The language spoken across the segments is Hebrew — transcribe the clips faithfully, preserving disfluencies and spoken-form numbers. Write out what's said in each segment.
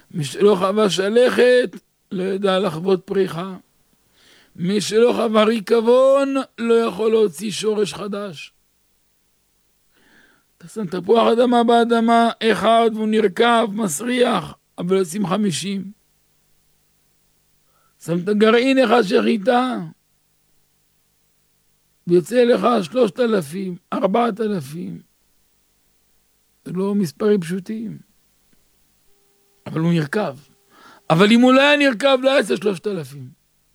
מי שלא חווה שלכת, לא ידע לחוות פריחה. מי שלא חווה ריקבון, לא יכול להוציא שורש חדש. אתה שם תפוח אדמה באדמה, אחד והוא נרכב, מסריח, אבל יוצאים חמישים. שם את הגרעין אחד של חיטה, ויוצא לך שלושת אלפים, ארבעת אלפים. זה לא מספרים פשוטים. אבל הוא נרכב. אבל אם הוא לא היה נרכב, לא היה שלושת אלפים.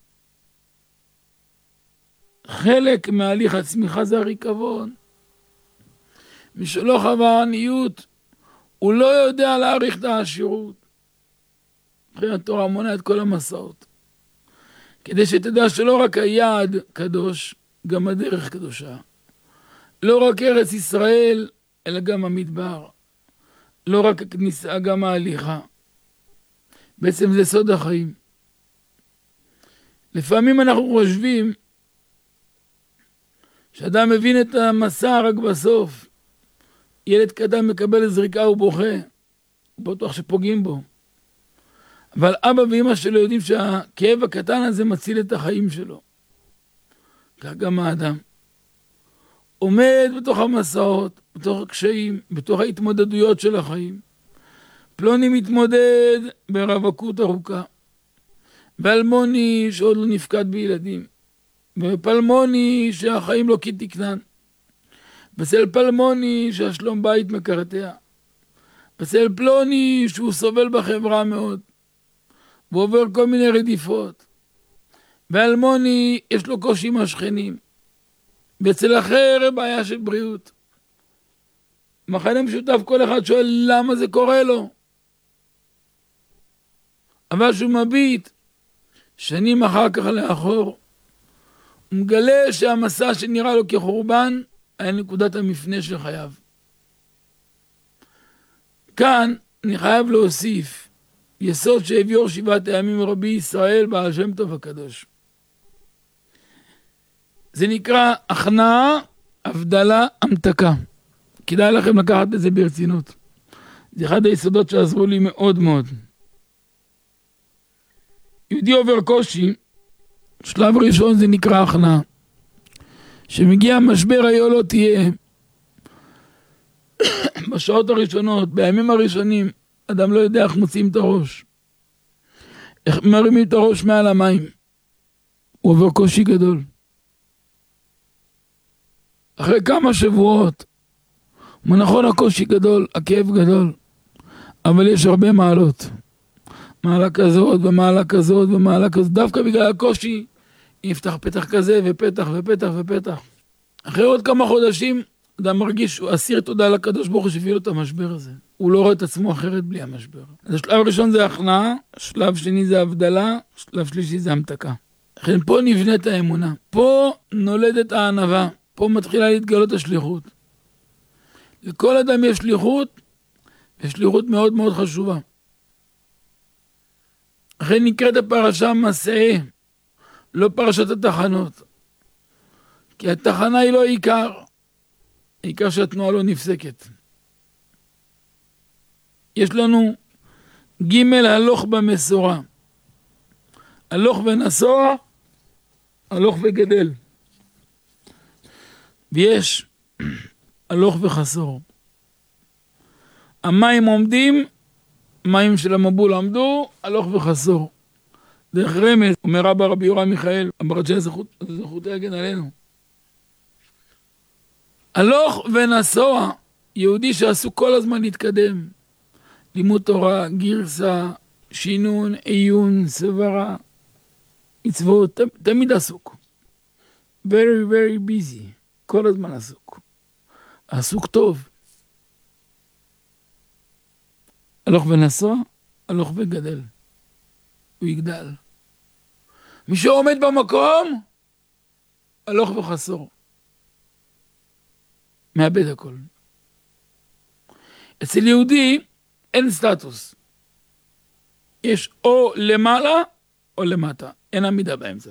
חלק מהליך הצמיחה זה הריקבון. מי שלא חווה עניות, הוא לא יודע להעריך את העשירות. לכן התורה מונה את כל המסעות. כדי שתדע שלא רק היעד קדוש, גם הדרך קדושה. לא רק ארץ ישראל, אלא גם המדבר. לא רק הכניסה, גם ההליכה. בעצם זה סוד החיים. לפעמים אנחנו חושבים שאדם מבין את המסע רק בסוף. ילד קטן מקבל זריקה ובוכה. הוא בטוח שפוגעים בו. אבל אבא ואמא שלו יודעים שהכאב הקטן הזה מציל את החיים שלו. כך גם האדם. עומד בתוך המסעות, בתוך הקשיים, בתוך ההתמודדויות של החיים. פלוני מתמודד ברווקות ארוכה. ואלמוני שעוד לא נפקד בילדים. ופלמוני שהחיים לא כתקנן. בסל פלמוני שהשלום בית מקרטע. בסל פלוני שהוא סובל בחברה מאוד. ועובר כל מיני רדיפות. ואלמוני יש לו קושי עם השכנים. ואצל אחר בעיה של בריאות. מחנה משותף כל אחד שואל למה זה קורה לו. אבל שהוא מביט שנים אחר כך לאחור. הוא מגלה שהמסע שנראה לו כחורבן היה נקודת המפנה של חייו. כאן אני חייב להוסיף יסוד שהביאור שבעת הימים רבי ישראל בעל שם טוב הקדוש. זה נקרא הכנעה, הבדלה, המתקה. כדאי לכם לקחת את זה ברצינות. זה אחד היסודות שעזרו לי מאוד מאוד. יהודי עובר קושי, שלב ראשון זה נקרא הכנעה. שמגיע משבר היו לא תהיה. בשעות הראשונות, בימים הראשונים, אדם לא יודע איך מוציאים את הראש. איך מרימים את הראש מעל המים. הוא עובר קושי גדול. אחרי כמה שבועות, נכון הקושי גדול, הכאב גדול, אבל יש הרבה מעלות. מעלה כזאת ומעלה כזאת ומעלה כזאת. דווקא בגלל הקושי, יפתח פתח כזה ופתח ופתח ופתח. אחרי עוד כמה חודשים, אדם מרגיש שהוא אסיר תודה לקדוש ברוך הוא שהביא לו את המשבר הזה. הוא לא רואה את עצמו אחרת בלי המשבר. אז השלב הראשון זה הכנעה, שלב שני זה הבדלה, שלב שלישי זה המתקה. לכן פה נבנית האמונה. פה נולדת הענווה. פה מתחילה להתגלות השליחות. לכל אדם יש שליחות, ושליחות מאוד מאוד חשובה. לכן נקראת הפרשה מסעי, לא פרשת התחנות. כי התחנה היא לא עיקר. העיקר שהתנועה לא נפסקת. יש לנו ג' הלוך במסורה. הלוך ונסוע, הלוך וגדל. ויש הלוך וחסור. המים עומדים, מים של המבול עמדו, הלוך וחסור. דרך רמז, אומר רבא רבי יורם מיכאל, הברצ'ה זכות יגן עלינו. הלוך ונסוע, יהודי שעשו כל הזמן להתקדם. לימוד תורה, גרסה, שינון, עיון, סברה, מצוות, תמיד עסוק. Very very busy. כל הזמן עסוק. עסוק טוב. הלוך ונסוע, הלוך וגדל. הוא יגדל. מי שעומד במקום, הלוך וחסור. מאבד הכל. אצל יהודי אין סטטוס. יש או למעלה או למטה. אין עמידה באמצע.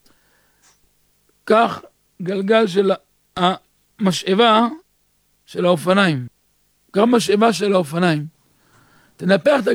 כך גלגל של המשאבה של האופניים. גם משאבה של האופניים. תנפח את